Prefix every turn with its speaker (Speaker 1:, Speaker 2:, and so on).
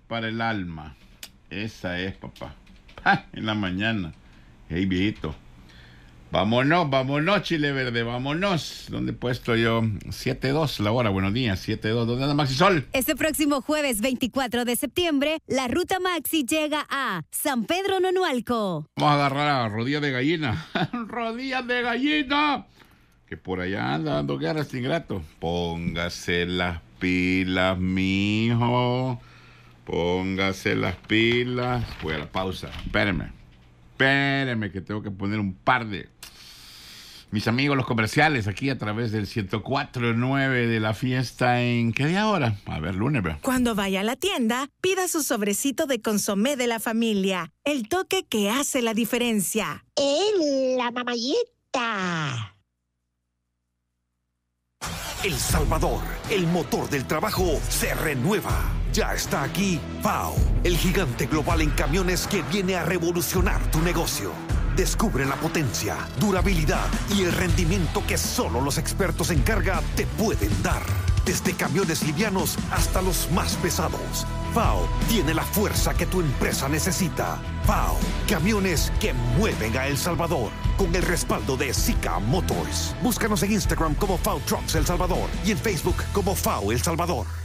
Speaker 1: para el alma. Esa es, papá. En la mañana. Hey, viejito. Vámonos, Chile Verde, vámonos. ¿Dónde he puesto yo? 7:02 la hora, buenos días, 7:02. ¿Dónde anda Maxi Sol?
Speaker 2: Este próximo jueves 24 de septiembre, la Ruta Maxi llega a San Pedro Nonualco.
Speaker 1: Vamos a agarrar a rodillas de gallina. ¡Rodillas de gallina! Que por allá anda dando guerra este ingrato. Póngase las pilas, mijo. Póngase las pilas. Voy a la pausa. Espéreme, que tengo que poner un par de mis amigos los comerciales aquí a través del 104.9 de la fiesta. ¿En qué día ahora? A ver, lunes, veo.
Speaker 3: Cuando vaya a la tienda, pida su sobrecito de consomé de la familia. El toque que hace la diferencia.
Speaker 4: La Mamayita.
Speaker 5: El Salvador, el motor del trabajo, se renueva. Ya está aquí FAO, el gigante global en camiones que viene a revolucionar tu negocio. Descubre la potencia, durabilidad y el rendimiento que solo los expertos en carga te pueden dar. Desde camiones livianos hasta los más pesados, FAO tiene la fuerza que tu empresa necesita. FAO, camiones que mueven a El Salvador. Con el respaldo de Sika Motors. Búscanos en Instagram como FAO Trucks El Salvador y en Facebook como FAO El Salvador.